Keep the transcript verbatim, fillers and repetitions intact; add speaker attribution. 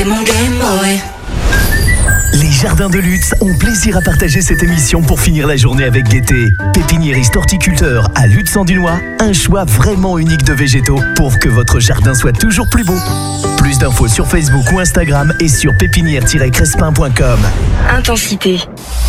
Speaker 1: mon Game Boy.
Speaker 2: Les Jardins de Lutz ont plaisir à partager cette émission pour finir la journée avec gaieté. Pépiniériste horticulteur à Lutz-en-Dunois, un choix vraiment unique de végétaux pour que votre jardin soit toujours plus beau. Plus d'infos sur Facebook ou Instagram et sur pépinière tiret crespin point com.
Speaker 1: Intensité.